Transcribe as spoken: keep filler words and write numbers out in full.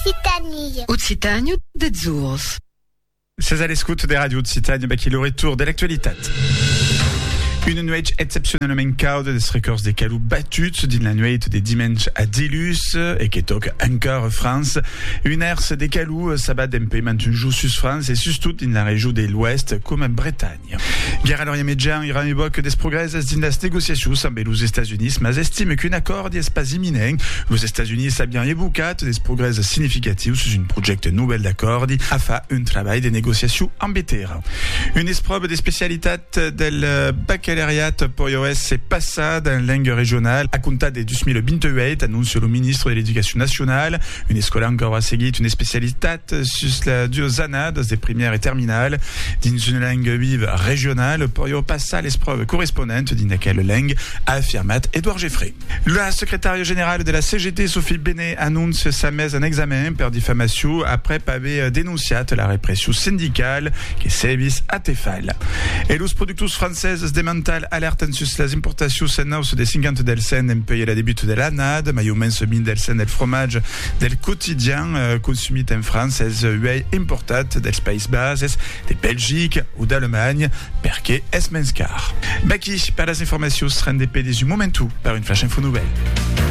Occitanie. Occitanie de Zurs. C'est à l'écoute des radios de Occitanie qui est le retour de l'actualité. Une nuit exceptionnellement caude des records des calous battus dans la nuit des dimanches à Dilus et qui toque encore France. Une herse des calous s'abat d'un peu maintenant sur France et surtout dans la région de l'Ouest comme en Bretagne. Guerre à l'Orient médian, Iran évoque des progrès dans les négociations avec les États-Unis, mais estime qu'un accord n'est pas imminent. Les États-Unis ont bien évoqué des progrès significatifs sur une projet nouvelle d'accord à faire un travail de négociation embêté. Une épreuve des spécialités del baccalauréat pour I O S c'est passé dans langue régionale à compter de deux mille vingt-huit, annonce le ministre de l'Éducation nationale. Une école encore a seguit une spécialité sur la diozanade des premières et terminales dans une langue vive régionale pour y passer l'épreuve correspondante dans laquelle langue, a affirmé Édouard Geffrey. La secrétaire générale de la C G T, Sophie Benet, annonce sa mise en examen pour diffamation après avoir dénoncé la répression syndicale qui sévit à Tefal. Et les producteurs françaises démentent alertent sur les importations sénaux des cinquante delsen en pays à la début de l'année, mais au moins ce min delsen del fromage del quotidien euh, consommé en France est huit importé des Pays Bases, de Belgique ou d'Allemagne, perché es mens car. Baki, par les informations, seraient des P D du Momentou, par une flash info nouvelle.